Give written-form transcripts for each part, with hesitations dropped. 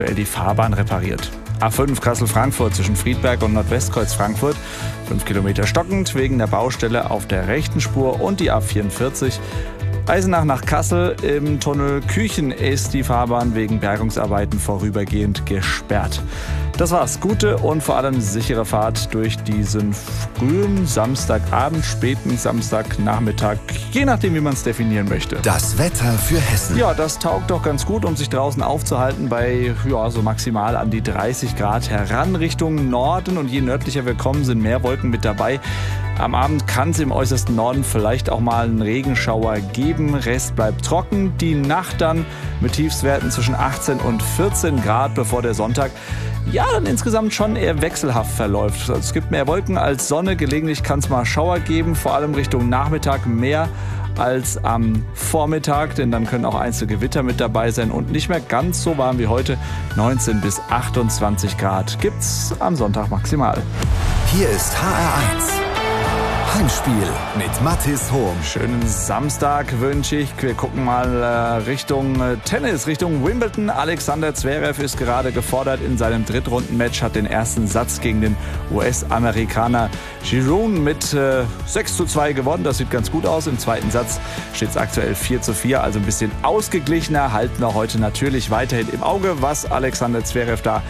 die Fahrbahn repariert. A5 Kassel-Frankfurt zwischen Friedberg und Nordwestkreuz Frankfurt. 5 Kilometer stockend wegen der Baustelle auf der rechten Spur und die A44. Eisenach nach Kassel im Tunnel Küchen ist die Fahrbahn wegen Bergungsarbeiten vorübergehend gesperrt. Das war's. Gute und vor allem sichere Fahrt durch diesen frühen Samstagabend, späten Samstagnachmittag, je nachdem, wie man es definieren möchte. Das Wetter für Hessen. Ja, das taugt doch ganz gut, um sich draußen aufzuhalten bei so maximal an die 30 Grad heran Richtung Norden. Und je nördlicher wir kommen, sind mehr Wolken mit dabei. Am Abend kann es im äußersten Norden vielleicht auch mal einen Regenschauer geben. Rest bleibt trocken. Die Nacht dann mit Tiefstwerten zwischen 18 und 14 Grad, bevor der Sonntag dann insgesamt schon eher wechselhaft verläuft. Also es gibt mehr Wolken als Sonne. Gelegentlich kann es mal Schauer geben, vor allem Richtung Nachmittag mehr als am Vormittag, denn dann können auch einzelne Gewitter mit dabei sein und nicht mehr ganz so warm wie heute. 19 bis 28 Grad gibt's am Sonntag maximal. Hier ist HR1. Heimspiel mit Mathis Hohm. Schönen Samstag wünsche ich. Wir gucken mal Richtung Tennis, Richtung Wimbledon. Alexander Zverev ist gerade gefordert in seinem Drittrundenmatch, hat den ersten Satz gegen den US-Amerikaner Giroud mit 6:2 gewonnen. Das sieht ganz gut aus. Im zweiten Satz steht es aktuell 4:4, also ein bisschen ausgeglichener. Halten wir heute natürlich weiterhin im Auge, was Alexander Zverev da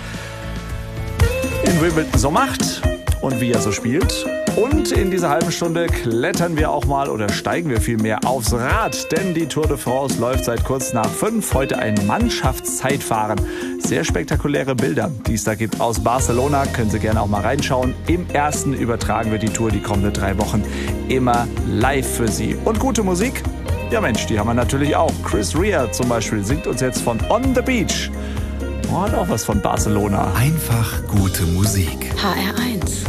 in Wimbledon so macht und wie er so spielt. Und in dieser halben Stunde klettern wir auch mal oder steigen wir vielmehr aufs Rad, denn die Tour de France läuft seit kurz nach 5. Heute ein Mannschaftszeitfahren. Sehr spektakuläre Bilder, die es da gibt aus Barcelona. Können Sie gerne auch mal reinschauen. Im ersten übertragen wir die Tour die kommenden 3 Wochen immer live für Sie. Und gute Musik? Ja Mensch, die haben wir natürlich auch. Chris Rea zum Beispiel singt uns jetzt von On the Beach. Und auch was von Barcelona. Einfach gute Musik. HR1.